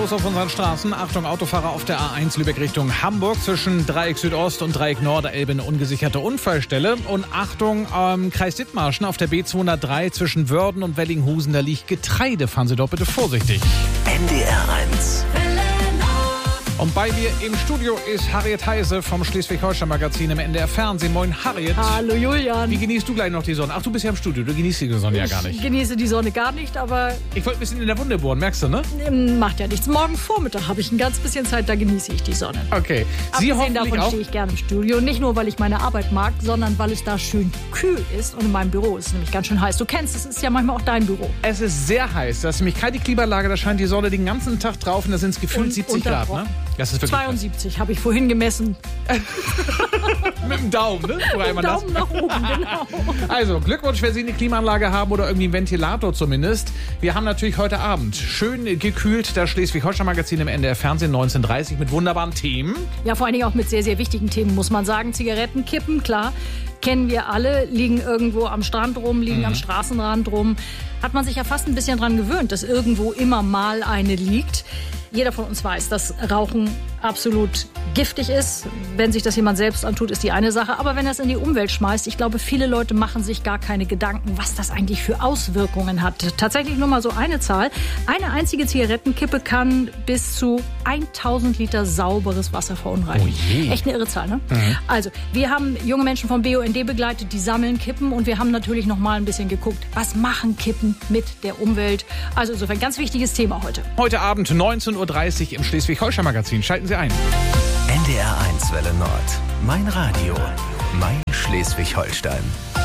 los auf unseren Straßen. Achtung, Autofahrer auf der A1 Lübeck Richtung Hamburg. Zwischen Dreieck Südost und Dreieck Nord der Elbe eine ungesicherte Unfallstelle. Und Achtung, Kreis Dithmarschen auf der B203 zwischen Wörden und Wellinghusen. Da liegt Getreide. Fahren Sie doch bitte vorsichtig. NDR 1. Und bei mir im Studio ist Harriet Heise vom Schleswig-Holstein-Magazin im NDR Fernsehen. Moin, Harriet. Hallo Julian. Wie genießt du gleich noch die Sonne? Ach, du bist ja im Studio, du genießt die Sonne ja gar nicht. Ich genieße die Sonne gar nicht, aber Ich wollte ein bisschen in der Wunde bohren, merkst du, ne? macht ja nichts. Morgen Vormittag habe ich ein ganz bisschen Zeit, da genieße ich die Sonne. Okay. Sie Abgesehen hoffentlich davon auch. stehe ich gerne im Studio. Nicht nur, weil ich meine Arbeit mag, sondern weil es da schön kühl ist. Und in meinem Büro ist es nämlich ganz schön heiß. Du kennst, es ist ja manchmal auch dein Büro. Es ist sehr heiß. Da ist nämlich keine Klimaanlage, da scheint die Sonne den ganzen Tag drauf und da sind es gefühlt Und 70 Grad, ne? Das ist wirklich 72 habe ich vorhin gemessen. krass. Mit dem Daumen, ne? Oder Daumen nach oben, genau. Also, Glückwunsch, wenn Sie eine Klimaanlage haben oder irgendwie einen Ventilator zumindest. Wir haben natürlich heute Abend schön gekühlt das Schleswig-Holstein-Magazin im NDR Fernsehen 19:30 mit wunderbaren Themen. Ja, vor allen Dingen auch mit sehr, sehr wichtigen Themen, muss man sagen. Zigaretten, Kippen, klar, kennen wir alle, liegen irgendwo am Strand rum, liegen am Straßenrand rum. Hat man sich ja fast ein bisschen dran gewöhnt, dass irgendwo immer mal eine liegt. Jeder von uns weiß, dass Rauchen absolut giftig ist. Wenn sich das jemand selbst antut, ist die eine Sache. Aber wenn er es in die Umwelt schmeißt, ich glaube, viele Leute machen sich gar keine Gedanken, was das eigentlich für Auswirkungen hat. Tatsächlich nur mal so eine Zahl. Eine einzige Zigarettenkippe kann bis zu 1000 Liter sauberes Wasser verunreinigen. Oh je. Echt eine irre Zahl, ne? Also, wir haben junge Menschen vom BUND begleitet, die sammeln Kippen. Und wir haben natürlich noch mal ein bisschen geguckt, was machen Kippen mit der Umwelt. Also insofern ganz wichtiges Thema heute. Heute Abend 19:30 Uhr im Schleswig-Holstein-Magazin. Schalten Sie ein. NDR 1 Welle Nord. Mein Radio. Mein Schleswig-Holstein.